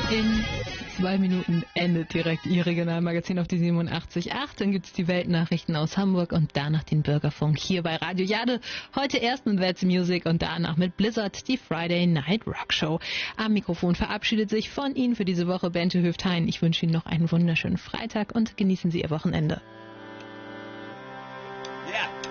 In 2 Minuten endet direkt Ihr Regionalmagazin auf die 87.8. Dann gibt's die Weltnachrichten aus Hamburg und danach den Bürgerfunk hier bei Radio Jade. Heute erst mit That's Music und danach mit Blizzard die Friday Night Rock Show. Am Mikrofon verabschiedet sich von Ihnen für diese Woche Bente Hüft-Hein. Ich wünsche Ihnen noch einen wunderschönen Freitag und genießen Sie Ihr Wochenende. Yeah.